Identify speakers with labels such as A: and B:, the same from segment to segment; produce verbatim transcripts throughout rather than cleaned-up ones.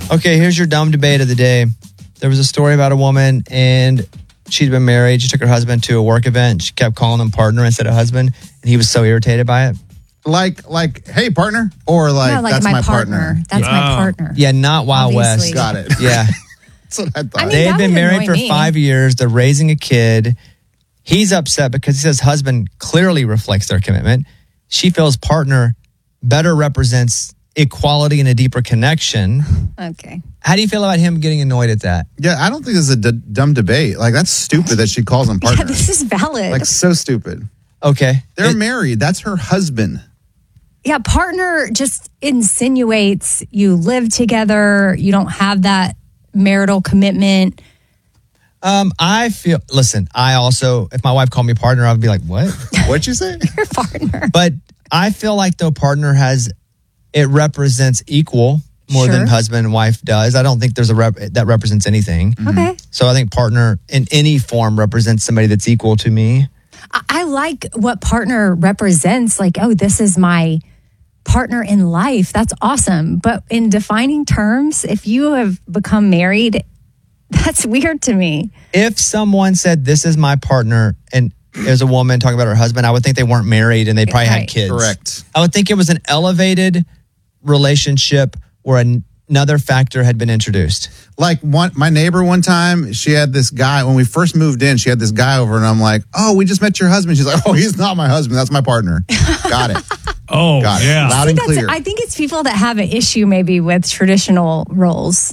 A: Okay, here's your dumb debate of the day. There was a story about a woman, and she'd been married. She took her husband to a work event. She kept calling him partner instead of husband, and he was so irritated by it.
B: Like, like, hey, partner? Or like,
C: no, like
B: that's
C: my,
B: my
C: partner.
B: partner.
C: That's
A: yeah.
C: my partner.
A: Yeah, not Wild
C: Obviously.
A: West.
B: Got it.
A: Yeah.
B: That's what I thought.
C: I mean,
A: They've
C: that
A: been
C: would
A: married
C: annoy
A: for
C: me.
A: five years. They're raising a kid. He's upset because he says husband clearly reflects their commitment. She feels partner better represents equality and a deeper connection.
C: Okay.
A: How do you feel about him getting annoyed at that?
B: Yeah, I don't think this is a d- dumb debate. Like, that's stupid that she calls him partner.
C: Yeah, this is valid.
B: Like, so stupid.
A: Okay.
B: They're
A: It-
B: married. That's her husband.
C: Yeah, partner just insinuates you live together. You don't have that marital commitment.
A: Um, I feel, listen, I also, if my wife called me partner, I'd be like, what?
B: What'd you say?
C: Your partner.
A: But I feel like though partner has, it represents equal more
C: Sure.
A: than husband and wife does. I don't think there's a rep that represents anything.
C: Okay.
A: So I think partner in any form represents somebody that's equal to me.
C: I, I like what partner represents. Like, oh, this is my partner in life. That's awesome. But in defining terms, if you have become married, that's weird to me.
A: If someone said, this is my partner, and there's a woman talking about her husband, I would think they weren't married and they probably had
C: Right.
A: kids.
B: Correct.
A: I would think it was an elevated relationship where an- another factor had been introduced.
B: Like one, my neighbor one time, she had this guy, when we first moved in, she had this guy over and I'm like, oh, we just met your husband. She's like, oh, he's not my husband. That's my partner. Got it.
D: Oh,
B: Got it.
D: yeah.
B: Loud
C: I
B: and
C: think, that's,
B: clear.
C: I think it's people that have an issue maybe with traditional roles.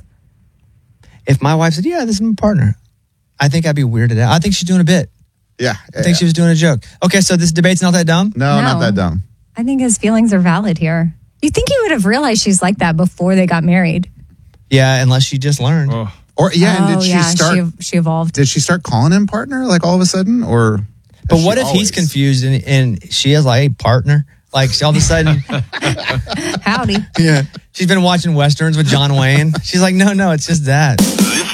A: If my wife said, yeah, this is my partner, I think I'd be weirded out. I think she's doing a bit.
B: Yeah.
A: I think she was doing a joke. Okay, so this debate's not that dumb?
B: No,
C: No.
B: not that dumb.
C: I think his feelings are valid here. You think he would have realized she's like that before they got married?
A: Yeah, unless she just learned.
D: Oh.
B: Or yeah, and
C: oh,
B: did she
C: yeah,
B: start?
C: she, she evolved.
B: Did she start calling him partner like all of a sudden, or?
A: But
B: has
A: what
B: she
A: if
B: always?
A: he's confused and, and she is like, hey, partner? Like all of a sudden,
C: Howdy.
A: yeah, she's been watching Westerns with John Wayne. She's like, no, no, it's just that.